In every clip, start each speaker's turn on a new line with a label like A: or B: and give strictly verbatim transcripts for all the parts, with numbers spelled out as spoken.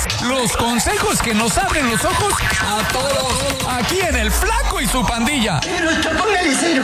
A: Los consejos que nos abren los ojos a todos. Aquí en El Flaco y su Pandilla.
B: Pero esto, póngale cero.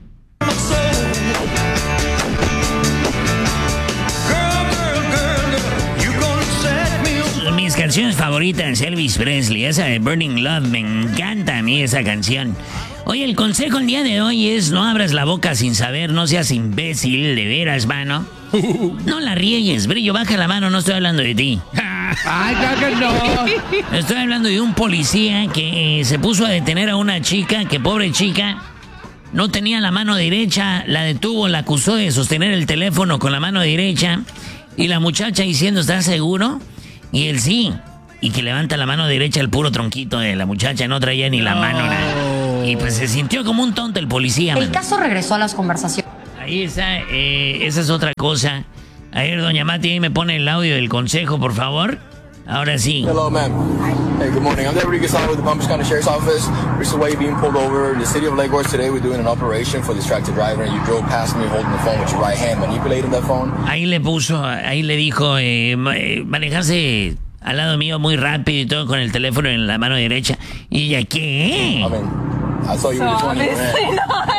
C: Mis canciones favoritas, Elvis Presley, esa de Burning Love, me encanta a mí esa canción. Oye, el consejo el día de hoy es no abras la boca sin saber, no seas imbécil, de veras, mano. No la riegues, Brillo, baja la mano, no estoy hablando de ti.
D: Ay, claro que no.
C: Estoy hablando de un policía que eh, se puso a detener a una chica, que pobre chica, no tenía la mano derecha, la detuvo, la acusó de sostener el teléfono con la mano derecha, y la muchacha diciendo, ¿estás seguro? Y él sí, y que levanta la mano derecha el puro tronquito de la muchacha, no traía ni la mano, nada. Y pues se sintió como un tonto el policía.
E: El
C: man.
E: caso regresó a las conversaciones.
C: Ahí está, eh, esa es otra cosa. A ver, doña Mati, ahí me pone el audio del consejo, por favor. Ahora sí.
F: Hello, ma'am. Hey, good morning. I'm Deputy Gasol with the Palm Beach County Sheriff's Office. Recently being pulled over in the city of Lake Worth today. We're doing an operation for distracted driver, and you drove past me holding the phone with your right hand, manipulating that phone.
C: Ahí le puso, ahí le dijo, eh, manejarse al lado mío muy rápido y todo con el teléfono en la mano derecha. ¿Y ella qué?
F: I mean, I saw you with one in your hand.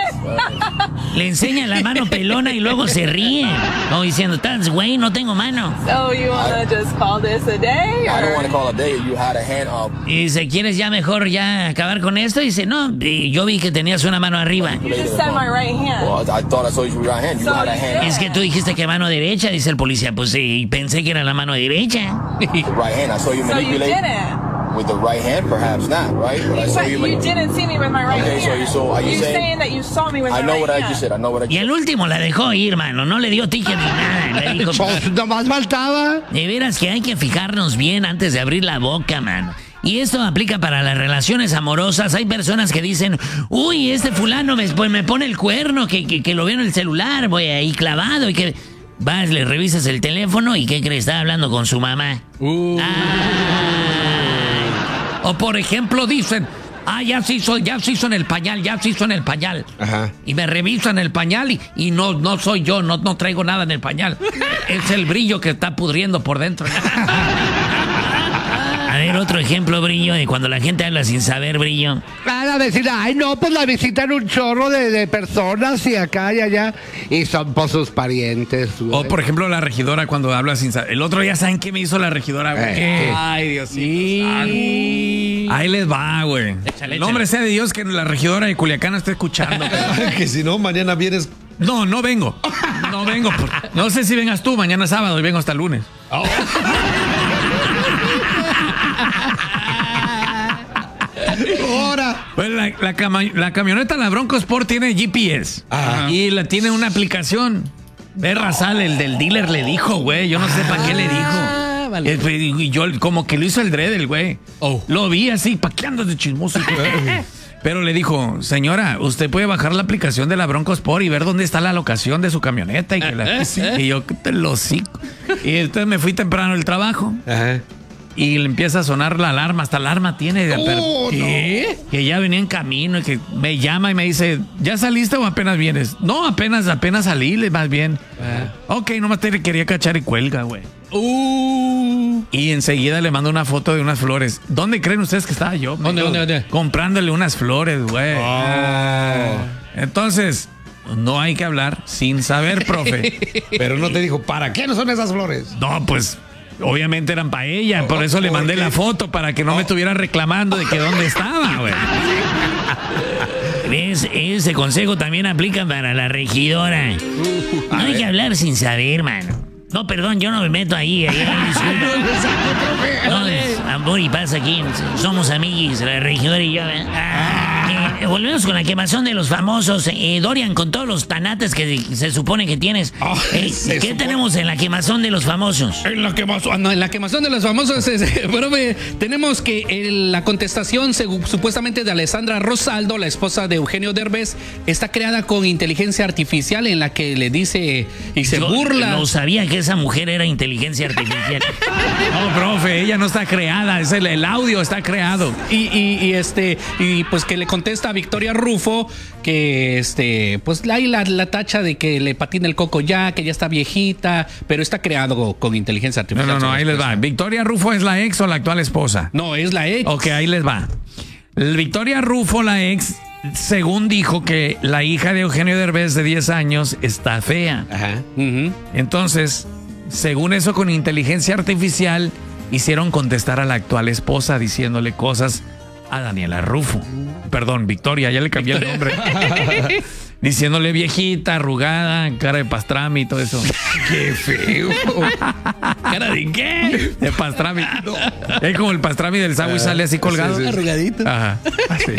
C: Le enseña la mano pelona y luego se ríe. Como diciendo, ¿estás güey? No tengo mano.
G: So you wanna just call this a day?
F: I don't want to call a day. You had a hand up.
C: Y dice, ¿quieres ya mejor ya acabar con esto? Y dice, no, yo vi que tenías una mano arriba.
G: You just said my right hand.
F: Well, I thought I saw you with your right hand. You
G: So
F: had a
G: you
F: hand.
C: Es que tú dijiste que mano derecha, dice el policía. Pues sí, pensé que era la mano derecha.
F: The right hand. I saw you
G: So you
F: manipulate
G: didn't.
F: with the right hand, perhaps not, right? But I
G: You,
F: saw
G: said
F: you.
G: you
F: mani-
G: didn't see me with my right
F: Okay, so
G: hand.
F: you saw- are you
G: You're
F: saying-
G: saying that you saw me with
F: I
G: my
F: know
G: right
F: what I
G: hand.
F: just said. I know what I
C: Y
F: just
C: el último la dejó ir, mano. No le dio ticket ni nada. Le dijo,
D: Pues, nomás faltaba.
C: de veras que hay que fijarnos bien antes de abrir la boca, mano. Y esto aplica para las relaciones amorosas. Hay personas que dicen, uy, este fulano me, pues me pone el cuerno, que, que, que lo veo en el celular, voy ahí clavado y que... Vas, le revisas el teléfono y ¿qué crees? Está hablando con su mamá.
H: Uh.
C: Ay.
A: O por ejemplo dicen, ah, ya se hizo, ya se hizo en el pañal, ya se hizo en el pañal.
H: Ajá.
A: Y me revisan el pañal y, y no, no soy yo, no, no traigo nada en el pañal. Es el brillo que está pudriendo por dentro.
C: A ver, otro ejemplo, Brillo, de cuando la gente habla sin saber, Brillo.
D: Van a decir, ay, no, pues la visitan un chorro de, de personas y acá y allá. Y son por sus parientes. Güey.
A: O por ejemplo la regidora cuando habla sin saber. El otro día, ¿saben qué me hizo la regidora, güey?
D: Eh.
A: Ay, Diosito. Ahí les va, güey.
H: Échale,
A: El nombre sea de Dios que la regidora de Culiacán esté escuchando.
H: Que si no, mañana vienes.
A: No, no vengo. No vengo. por- No sé si vengas tú, mañana es sábado y vengo hasta el lunes.
H: Ahora.
A: Pues la, la, cama- la camioneta, la Bronco Sport, tiene G P S.
H: Ajá.
A: Y la tiene una aplicación. Berra sale, el del dealer le dijo, güey. Yo no sé para qué le dijo.
H: vale.
A: Eh, pues, Y yo, como que lo hizo el dread, el güey.
H: Oh.
A: Lo vi así, ¿para qué andas de chismoso? Pero le dijo, señora, usted puede bajar la aplicación de la Bronco Sport y ver dónde está la locación de su camioneta. Y, que la- y yo, ¿qué te lo hocico? Y entonces me fui temprano al trabajo.
H: Ajá.
A: Y le empieza a sonar la alarma, hasta alarma tiene. de- pero-
H: Oh,
A: ¿Qué? Que ya venía en camino y que me llama y me dice, ¿ya saliste o apenas vienes? No, apenas, apenas salí, le más bien. Ok, nomás te quería cachar y cuelga, güey.
H: Uh.
A: Y enseguida le mando una foto de unas flores. ¿Dónde creen ustedes que estaba yo?
H: ¿Dónde, dónde, dónde?
A: Comprándole unas flores, güey.
H: Oh.
A: Entonces, no hay que hablar sin saber, profe.
H: Pero no te dijo, ¿para qué no son esas flores?
A: No, pues obviamente eran para ella, por eso le mandé la foto para que no me estuviera reclamando de que dónde estaba, güey.
C: ¿Ves? Ese consejo también aplica para la regidora. No hay que hablar sin saber, mano. No, perdón, yo no me meto ahí. ahí, ahí disculpa. No, es amor y paz aquí. Somos amiguis, la regidora y yo. ¿eh? Ah, eh, volvemos con la quemazón de los famosos. Eh, Dorian, con todos los tanates que se supone que tienes.
H: Ah,
C: eh,
H: se
C: ¿Qué
H: supone-
C: tenemos en la quemazón de los famosos?
I: En la quemazón, ah, no, en la quemazón de los famosos, es, profe, tenemos que el- la contestación segu- supuestamente de Alessandra Rosaldo, la esposa de Eugenio Derbez, está creada con inteligencia artificial en la que le dice y se
C: Yo
I: burla.
C: No sabía que esa mujer era inteligencia artificial.
A: No, profe, ella no está creada. creada, es el, el audio está creado.
I: Y, y, y, este, y pues que le contesta a Victoria Rufo que este, pues ahí la, la tacha de que le patina el coco ya, que ya está viejita, pero está creado con inteligencia
A: No,
I: artificial.
A: no, no, ahí les va. ¿Victoria Rufo es la ex o la actual esposa?
I: No, es la ex.
A: Ok, ahí les va. Victoria Rufo, la ex, según dijo que la hija de Eugenio Derbez de diez años está fea.
H: Ajá.
I: Ujú.
A: Entonces, según eso, con inteligencia artificial, hicieron contestar a la actual esposa diciéndole cosas a Daniela Rufo. Perdón, Victoria, ya le cambié el nombre. Diciéndole viejita, arrugada, cara de pastrami y todo eso.
H: Qué feo.
A: ¿Cara de qué? De pastrami. Es como el pastrami del Sago y sale así colgado.
H: sí, sí.
I: Arrugadito.
A: Ajá. Así.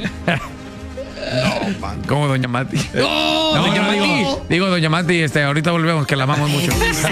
H: No, man.
A: Como Doña Mati.
I: ¡No!
A: No,
I: Doña
A: yo
I: Mati.
A: digo, digo, Doña Mati, este, ahorita volvemos, que la amamos mucho.